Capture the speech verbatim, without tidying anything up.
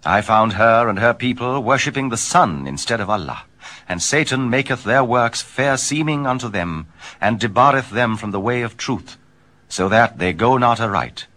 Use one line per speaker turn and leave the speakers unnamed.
I found her and her people worshipping the sun instead of Allah, and Satan maketh their works fair seeming unto them, and debarreth them from the way of truth, so that they go not aright.